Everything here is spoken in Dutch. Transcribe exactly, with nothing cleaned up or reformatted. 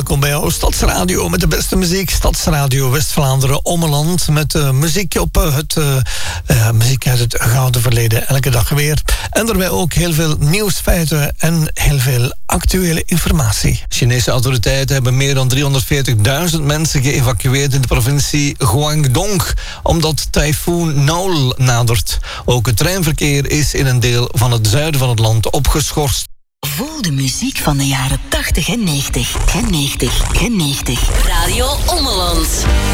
welkom bij jouw Stadsradio met de beste muziek. Stadsradio West-Vlaanderen Ommeland met uh, muziek op uh, het uh, uh, muziek uit het gouden verleden, elke dag weer. En daarbij ook heel veel nieuwsfeiten en heel veel actuele informatie. Chinese autoriteiten hebben meer dan driehonderdveertigduizend mensen geëvacueerd in de provincie Guangdong, omdat tyfoon Noul nadert. Ook het treinverkeer is in een deel van het zuiden van het land opgeschorst. Voel de muziek van de jaren tachtig en negentig. En negentig. En negentig. Radio Ommeland.